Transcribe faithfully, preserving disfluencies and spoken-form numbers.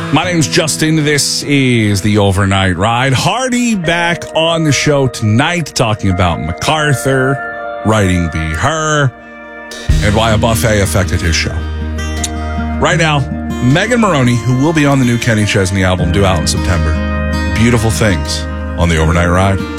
My name's Justin. This is the Overnight Ride. Hardy back on the show tonight talking about MacArthur, writing Be Her, and why a buffet affected his show. Right now, Megan Moroney, who will be on the new Kenny Chesney album due out in September. Beautiful Things on the Overnight Ride.